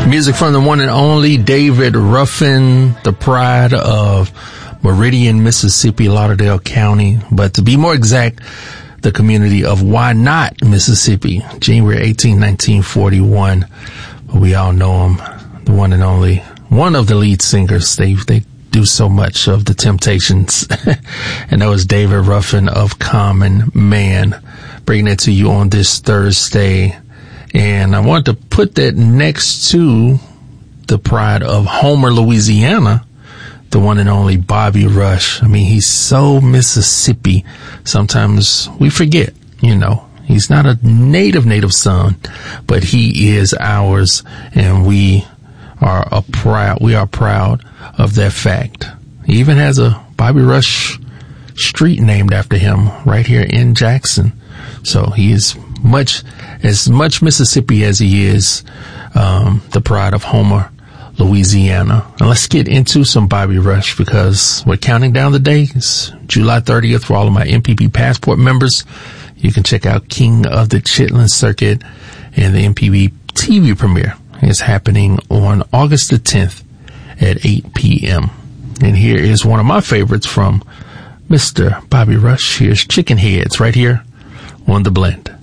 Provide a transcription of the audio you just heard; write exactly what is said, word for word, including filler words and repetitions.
Music from the one and only David Ruffin, the pride of Meridian, Mississippi, Lauderdale County, but to be more exact, the community of Wynot, Mississippi, January eighteenth, nineteen forty-one. We all know him, the one and only, one of the lead singers. They, they do so much of the Temptations. And that was David Ruffin of Common Man, bringing it to you on this Thursday. And I wanted to put that next to the pride of Homer, Louisiana, the one and only Bobby Rush. I mean, he's so Mississippi. Sometimes we forget, you know, he's not a native, native son, but he is ours. And we are a proud, we are proud of that fact. He even has a Bobby Rush street named after him right here in Jackson. So he is much, as much Mississippi as he is, um, the pride of Homer, Louisiana. And let's get into some Bobby Rush because we're counting down the days. July thirtieth for all of my M P B Passport members. You can check out King of the Chitlin Circuit, and the M P B T V premiere is happening on August the tenth at eight p.m. And here is one of my favorites from Mister Bobby Rush. Here's Chicken Heads right here on The Blend.